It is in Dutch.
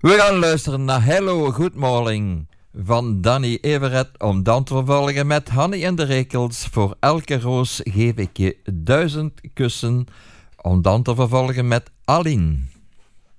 We gaan luisteren naar Hello Good Morning van Danny Everett, om dan te vervolgen met Hanny en de Rekels. Voor elke roos geef ik je 1000 kussen, om dan te vervolgen met Aline.